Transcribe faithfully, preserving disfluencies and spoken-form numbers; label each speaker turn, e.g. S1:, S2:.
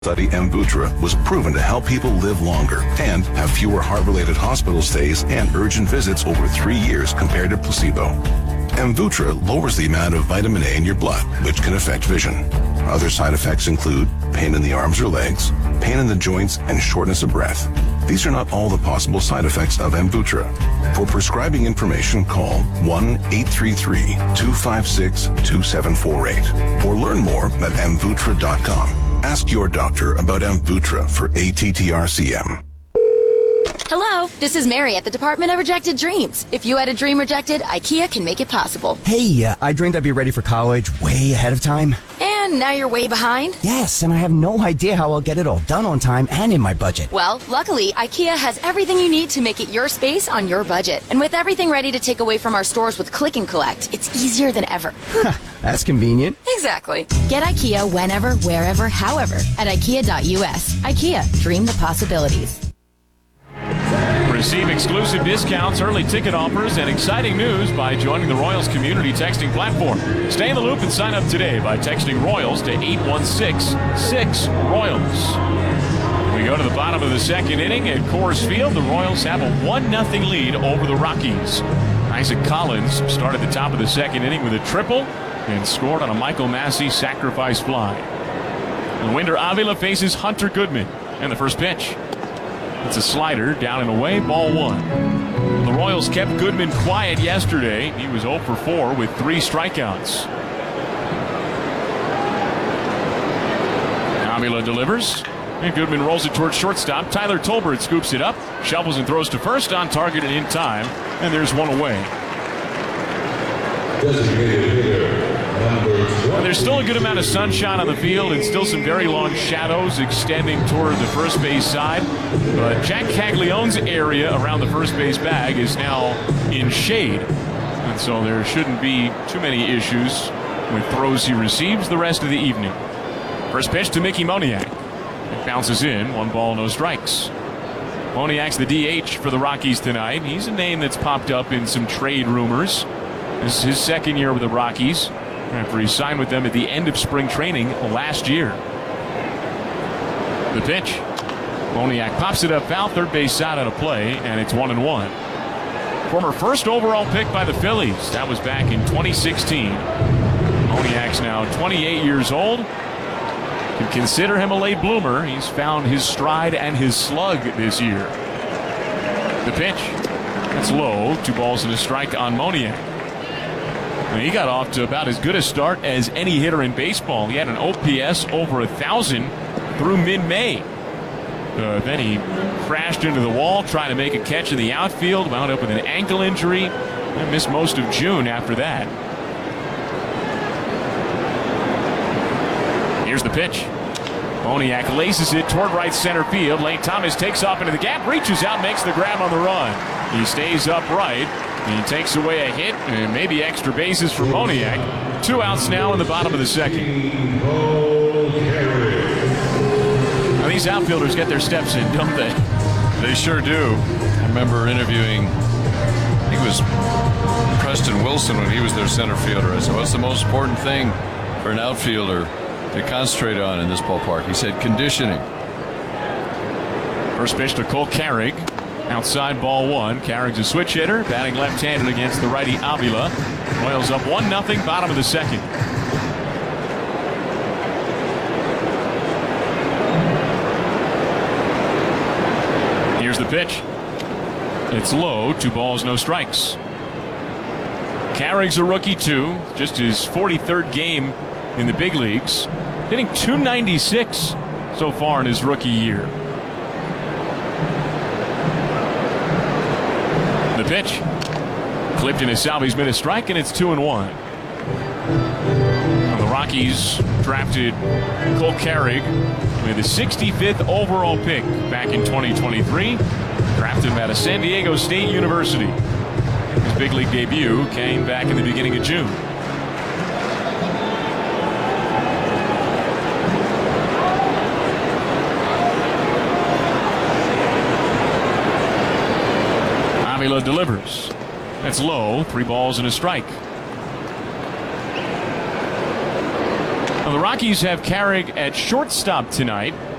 S1: Study Amvuttra was proven to help people live longer and have fewer heart-related hospital stays and urgent visits over three years compared to placebo. Amvuttra lowers the amount of vitamin A in your blood, which can affect vision. Other side effects include pain in the arms or legs, pain in the joints, and shortness of breath. These are not all the possible side effects of Amvuttra. For prescribing information, call one eight three three, two five six, two seven four eight or learn more at amvuttra dot com. Ask your doctor about Amvuttra for A T T R C M.
S2: Hello, this is Mary at the Department of Rejected Dreams. If you had a dream rejected, IKEA can make it possible.
S3: Hey, uh, I dreamed I'd be ready for college way ahead of time.
S2: And now you're way behind?
S3: Yes, and I have no idea how I'll get it all done on time and in my budget.
S2: Well, luckily, IKEA has everything you need to make it your space on your budget. And with everything ready to take away from our stores with Click and Collect, it's easier than ever.
S3: That's convenient.
S2: Exactly. Get IKEA whenever, wherever, however at ikea dot U S. IKEA, dream the possibilities.
S4: Receive exclusive discounts, early ticket offers, and exciting news by joining the Royals community texting platform. Stay in the loop and sign up today by texting Royals to eight one six, six, Royals. We go to the bottom of the second inning at Coors Field. The Royals have a one nothing lead over the Rockies. Isaac Collins started the top of the second inning with a triple and scored on a Michael Massey sacrifice fly. Winder Avila faces Hunter Goodman, and the first pitch. It's a slider, down and away, ball one. The Royals kept Goodman quiet yesterday. He was zero for four with three strikeouts. Avila delivers, and Goodman rolls it towards shortstop. Tyler Tolbert scoops it up, shovels and throws to first, on target and in time, and there's one away. And there's still a good amount of sunshine on the field and still some very long shadows extending toward the first base side. But Jack Caglione's area around the first base bag is now in shade. And so there shouldn't be too many issues with throws he receives the rest of the evening. First pitch to Mickey Moniak. It bounces in, one ball, no strikes. Moniak's the D H for the Rockies tonight. He's a name that's popped up in some trade rumors. This is his second year with the Rockies, after he signed with them at the end of spring training last year. The pitch. Moniak pops it up foul, third base side on a play, and it's one and one. Former first overall pick by the Phillies. That was back in twenty sixteen. Moniak's now twenty-eight years old. You can consider him a late bloomer. He's found his stride and his slug this year. The pitch. That's low. Two balls and a strike on Moniak. He got off to about as good a start as any hitter in baseball. He had an O P S over a thousand through mid-May. Uh, then he crashed into the wall trying to make a catch in the outfield, wound up with an ankle injury, and missed most of June after that. Here's the pitch. Moniak laces it toward right center field. Lane Thomas takes off into the gap, reaches out, makes the grab on the run. He stays upright. He takes away a hit and maybe extra bases for Moniak. Two outs now in the bottom of the second. Now these outfielders get their steps in, don't they?
S5: They sure do. I remember interviewing, I think it was Preston Wilson when he was their center fielder. I said, what's the most important thing for an outfielder to concentrate on in this ballpark? He said conditioning.
S4: First pitch to Cole Carrig. Outside, ball one. Carrick's a switch hitter, batting left-handed against the righty Avila. Royals up one nothing, bottom of the second. Here's the pitch. It's low, two balls, no strikes. Carrick's a rookie too, just his forty-third game in the big leagues, hitting two ninety-six so far in his rookie year. The pitch. Clipped into Salvi's made a strike, and it's two and one. Now the Rockies drafted Cole Carrig with the sixty-fifth overall pick back in twenty twenty-three. Drafted him out of San Diego State University. His big league debut came back in the beginning of June. Avila delivers. That's low. Three balls and a strike. Well, the Rockies have Carrick at shortstop tonight.